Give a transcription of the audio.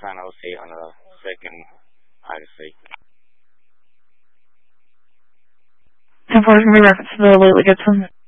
OC on the second Odyssey. 10-4 is going to be reference to the Lately Gibson.